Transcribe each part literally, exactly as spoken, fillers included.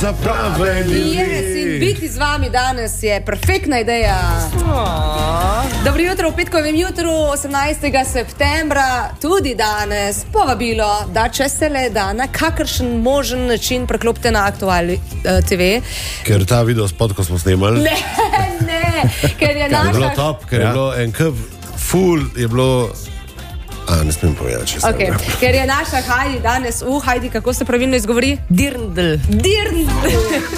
Zapravljeni. Yes, in biti z vami danes je perfektna ideja. Aww. Dobro jutro v petkovem jutru, osemnajstega septembra, tudi danes povabilo, da če se le da na kakršen možen način preklopite na Aktualni uh, T V. Ker ta video spot, ko smo snemali, Ne, ne, ker je je bilo naša... top, ker ja. je bilo en kup, full je bilo... A, ne smem povedati, če sem. Okay. Ker je naša Heidi danes, u, uh, Heidi, kako se pravilno izgovori? Dirndl. Dirndl.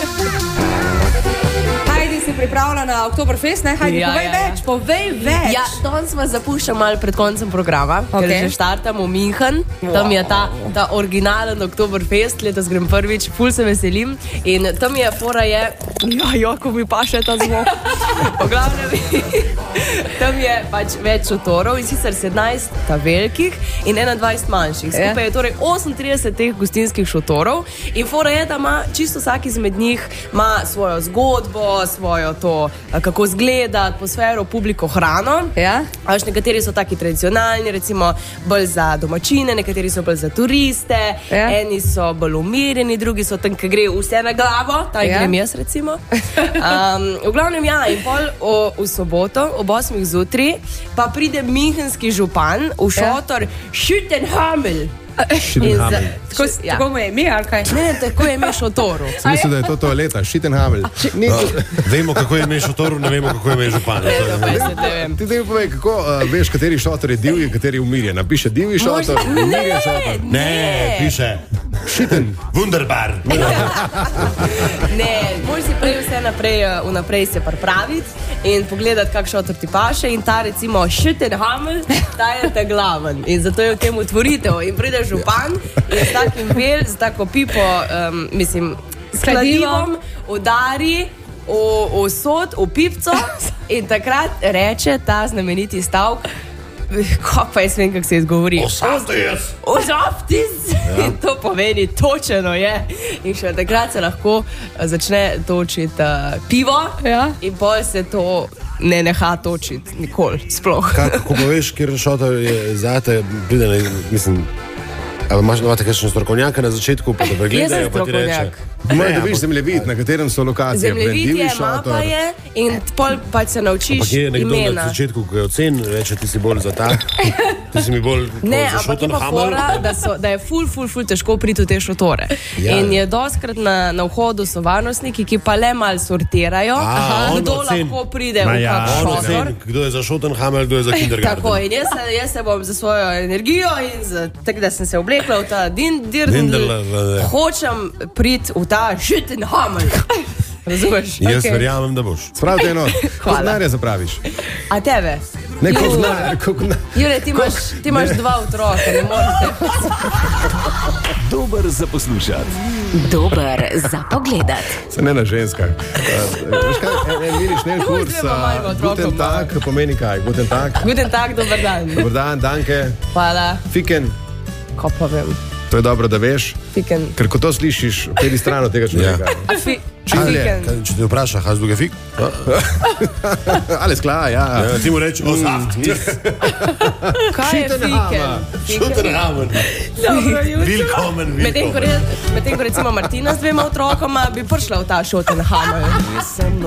Heidi si pripravila na Oktoberfest, ne? Heidi, Ja, povej ja, ja. več, povej več. Ja, danes vas zapuščam malo pred koncem programa, Ok. ker že štartamo v München. Tam je ta, ta originalen Oktoberfest, letos grem prvič, ful se veselim. In tam je fora je, ja, jako mi pa še ta zvok. V glavnem, tam je pač več šotorov in sicer sedemnajst ta velikih in enaindvajset manjših. Skupaj je torej osemintrideset teh gostinskih šotorov in fora je, da ima čisto vsak izmed njih ima svojo zgodbo, svojo to, kako zgleda, atmosfero, publiko, hrano. Ja? Až nekateri so taki tradicionalni, recimo bolj za domačine, nekateri so bolj za turiste, Ja. eni so bolj umirjeni, drugi so tam, ki gre vse na glavo, ta Ja. grem jaz recimo. Um, v glavnem ja, in pol o, v soboto ob osmih zjutraj pa pride münchenski župan v šotor Schüttenhamel. In za- Tako, ja. tako mu je ime, ali kaj? Ne, tako je ime šotoru. Mislim, da je to toaleta, Schüttenhamel. Ni to. Vemo, kako je ime šotoru, ne vemo, kako je ime župana. To je- Ne, ne vem. Ti mi povej, kako uh, veš, kateri šotor je divji, kateri je umirjen. Napiše divji šotor, umirjen šotor. Ne, piše. Schitten. Wunderbar. Ne, moraš si prej vse naprej, eh, vnaprej se pripraviti in pogledati, kak šotor ti paše. In ta recimo Schüttenhamel, ta je ta glaven. In zato je v tem utvoritev. In pride župan in s takim vel, z tako pipo, um, mislim, s kladivom udari v, v sod, v pipco in takrat reče ta znameniti stavek, kako pa jaz vem, kako se izgovori. Osaftis. Ozaftis! Ja. In to pomeni, točeno je. In še takrat se lahko uh, začne točiti uh, pivo, Ja. in pol se to ne neha točiti, nikoli, sploh. Kako pa veš, kjer šotor je zate, pride na, mislim, ali imaš imate kakšen strokovnjaka na začetku, pa da Jaz sem pregledajo, pa ti reče. strokovnjak. Moj, da viš zemljevid, na katerem so lokacije. Zemljevid Divji je, šotor. mapa je in pol pač se naučiš Pa je nekdo na imena. začetku, ko je ocen, reče, ti si bolj za ta, ti si mi bolj Ne, za ampak je pa Schüttenhamel. fora, da, so, da je ful, ful, ful težko priti v te šotore. Ja. In je doskrat na, na vhodu so varnostniki, ki pa le mal sortirajo, A, on kdo ocen- lahko pride Ma v ja, kak On šotor. oceni, kdo je za Schüttenhamel, kdo je za kindergarten. Tako, in jaz, se- jaz se bom za svojo energijo in za, tak, da sem se oblekla v ta din, dirndl, Dindel, hočem priti v ta Schüttenhamel. Razumeš? Jaz Ok. verjamem, da boš. Spravite eno, Hvala. koliko denarja zapraviš? A tebe? Ne, koliko Ju. denarja, koliko denarja. Jure, ti imaš, ti imaš dva otroka, ne morete. Dober za poslušati. Dober za pogledat. Se ne na ženskah. Uh, veš kaj, en, en vidiš, ne kurs, Gremo malo uh, otrokom, guten tag, pomeni kaj, guten tag, Guten tak, dober dan. dober dan, danke, Hvala. fiken, Ko pa vem. to je dobro, da veš, Fiken. ker ko to slišiš, pedi stran od tega človeka. A fi, Ali je? fiken. Kaj, če te vpraša, has du gefik? Ali skla, ja. Ja, ti mu reči, o saftis. Kaj je fiken? Schüttenhammer. Fiken. Schüttenhamel. Dobro jutro. Willkommen, Medtem ko, willkommen. re- medtem ko recimo Martina z dvema otrokoma bi prišla v ta Schüttenhamel.